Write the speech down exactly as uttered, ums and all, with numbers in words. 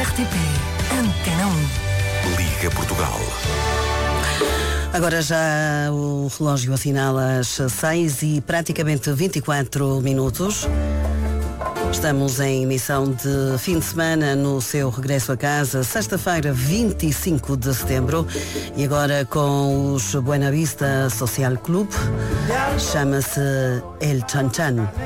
R T P Antena um. Liga Portugal. Agora já o relógio assinala as seis e praticamente vinte e quatro minutos. Estamos em emissão de fim de semana no seu regresso a casa, sexta-feira, vinte e cinco de setembro. E agora com os Buena Vista Social Club, chama-se El Chan Chan.